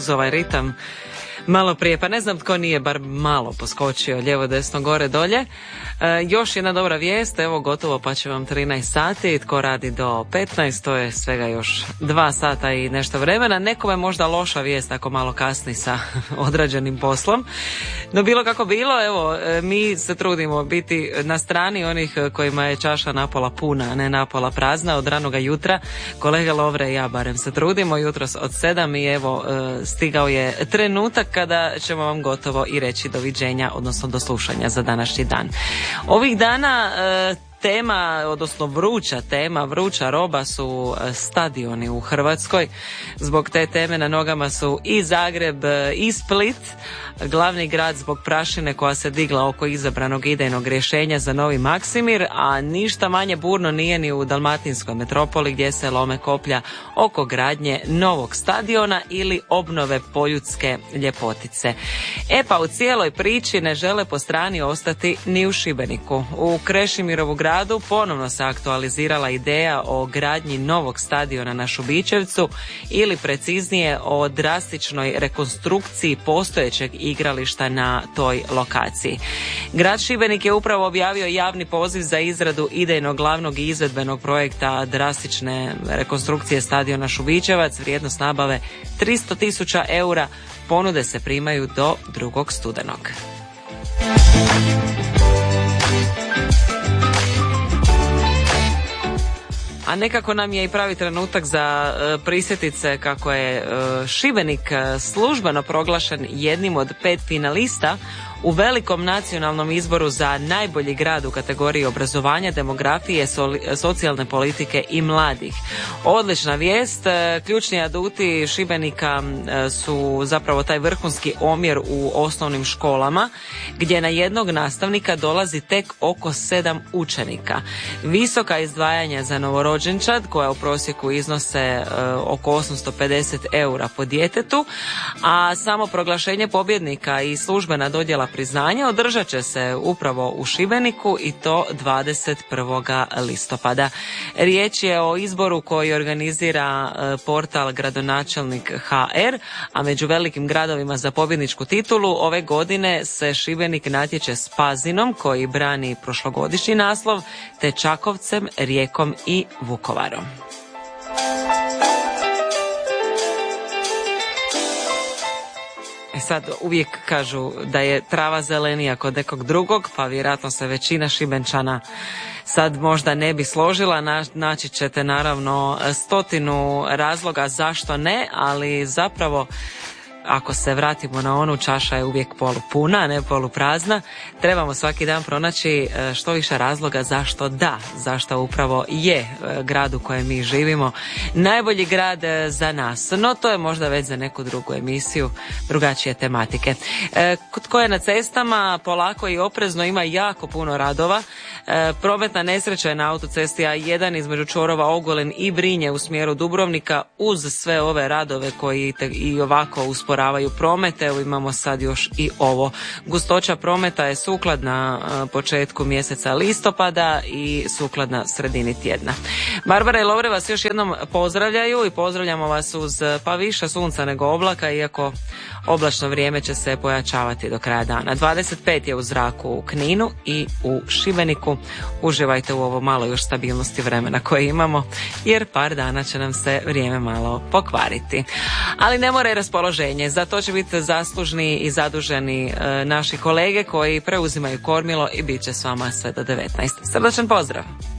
uz ovaj ritam malo prije, pa ne znam tko nije bar malo poskočio lijevo, desno, gore, dolje. Još jedna dobra vijest, evo gotovo pa će vam 13 sati, tko radi do 15, to je svega još 2 sata i nešto vremena. Nekome možda loša vijest ako malo kasni sa odrađenim poslom. No bilo kako bilo, evo, mi se trudimo biti na strani onih kojima je čaša napola puna, a ne napola prazna od ranoga jutra. Kolega Lovre i ja barem se trudimo jutros od 7 i evo stigao je trenutak kada ćemo vam gotovo i reći doviđenja, odnosno do slušanja za današnji dan. Ovih dana tema, odnosno vruća roba su stadioni u Hrvatskoj. Zbog te teme na nogama su i Zagreb i Split, glavni grad zbog prašine koja se digla oko izabranog idejnog rješenja za novi Maksimir, a ništa manje burno nije ni u dalmatinskoj metropoli gdje se lome koplja oko gradnje novog stadiona ili obnove poljudske ljepotice. E pa u cijeloj priči ne žele po strani ostati ni u Šibeniku. U Krešimirovu gradu ponovno se aktualizirala ideja o gradnji novog stadiona na Šubićevcu ili preciznije o drastičnoj rekonstrukciji postojećeg igrališta na toj lokaciji. Grad Šibenik je upravo objavio javni poziv za izradu idejnog glavnog i izvedbenog projekta drastične rekonstrukcije stadiona Šubićevac, vrijednost nabave 300.000 eura, ponude se primaju do 2. studenog. A nekako nam je i pravi trenutak za prisjetit se kako je Šibenik službeno proglašen jednim od 5 finalista u velikom nacionalnom izboru za najbolji grad u kategoriji obrazovanja, demografije, socijalne politike i mladih. Odlična vijest, ključni aduti Šibenika su zapravo taj vrhunski omjer u osnovnim školama gdje na jednog nastavnika dolazi tek oko 7 učenika. Visoka izdvajanja za novorođenčad koja u prosjeku iznose oko 850 eura po djetetu, a samo proglašenje pobjednika i službena dodjela priznanja održat će se upravo u Šibeniku i to 21. listopada. Riječ je o izboru koji organizira portal Gradonačelnik HR, a među velikim gradovima za pobjedničku titulu ove godine se Šibenik natječe s Pazinom koji brani prošlogodišnji naslov, te Čakovcem, Rijekom i Vukovarom. Sad uvijek kažu da je trava zelenija kod nekog drugog, pa vjerojatno se većina Šibenčana sad možda ne bi složila, naći ćete naravno 100 razloga zašto ne, ali zapravo ako se vratimo na onu, čaša je uvijek polupuna, a ne poluprazna. Trebamo svaki dan pronaći što više razloga zašto da, zašto upravo je grad u kojem mi živimo najbolji grad za nas. No to je možda već za neku drugu emisiju, drugačije tematike. Tko je na cestama, polako i oprezno, ima jako puno radova. Prometna nesreća je na autocesti A1 između čvorova Ogulin i Brinje u smjeru Dubrovnika uz sve ove radove koji i ovako usporavaju promet. Evo imamo sad još i ovo. Gustoća prometa je sukladna početku mjeseca listopada i sukladna sredini tjedna. Barbara i Lovre vas još jednom pozdravljaju i pozdravljamo vas uz pa više sunca nego oblaka, iako oblačno vrijeme će se pojačavati do kraja dana. 25 je u zraku u Kninu i u Šibeniku. Uživajte u ovo malo još stabilnosti vremena koje imamo, jer par dana će nam se vrijeme malo pokvariti. Ali ne mora i raspoloženje, za to će biti zaslužni i zaduženi naši kolege koji preuzimaju kormilo i bit će s vama sve do 19. Srdačan pozdrav!